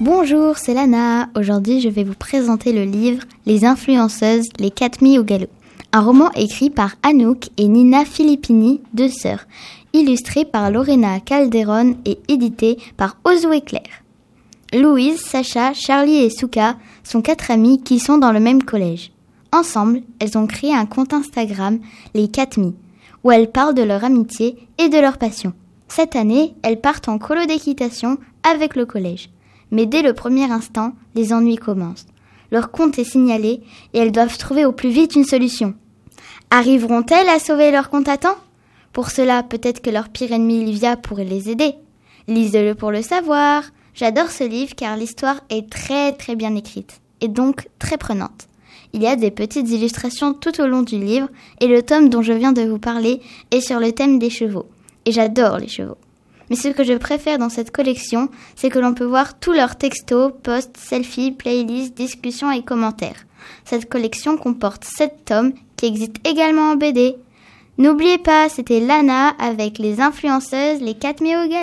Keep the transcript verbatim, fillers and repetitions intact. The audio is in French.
Bonjour, c'est Lana. Aujourd'hui, je vais vous présenter le livre « Les influenceuses, les quatre milles au galop ». Un roman écrit par Anouk et Nina Filippini, deux sœurs, illustré par Lorena Calderon et édité par Ozo et Claire. Louise, Sacha, Charlie et Souka sont quatre amies qui sont dans le même collège. Ensemble, elles ont créé un compte Instagram, les quatre milles, où elles parlent de leur amitié et de leur passion. Cette année, elles partent en colo d'équitation avec le collège. Mais dès le premier instant, les ennuis commencent. Leur compte est signalé et elles doivent trouver au plus vite une solution. Arriveront-elles à sauver leur compte à temps ? Pour cela, peut-être que leur pire ennemi Livia pourrait les aider. Lisez-le pour le savoir. J'adore ce livre car l'histoire est très très bien écrite et donc très prenante. Il y a des petites illustrations tout au long du livre et le tome dont je viens de vous parler est sur le thème des chevaux. Et j'adore les chevaux. Mais ce que je préfère dans cette collection, c'est que l'on peut voir tous leurs textos, posts, selfies, playlists, discussions et commentaires. Cette collection comporte sept tomes qui existent également en B D. N'oubliez pas, c'était Lana avec les influenceuses, les quatre milles au galop.